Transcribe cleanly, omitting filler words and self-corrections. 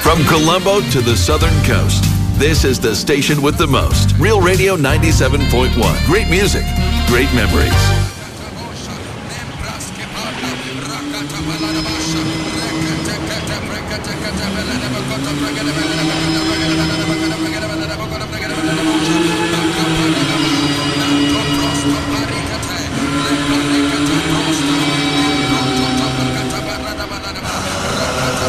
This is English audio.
From Colombo to the southern coast, this is the station with the most. Real Radio 97.1. Great music, great memories.